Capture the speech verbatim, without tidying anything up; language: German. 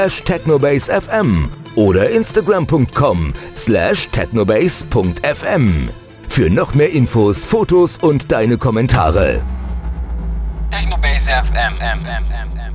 slash technobasefm oder instagram punkt com slash technobase punkt fm für noch mehr Infos, Fotos und deine Kommentare. Technobase F M.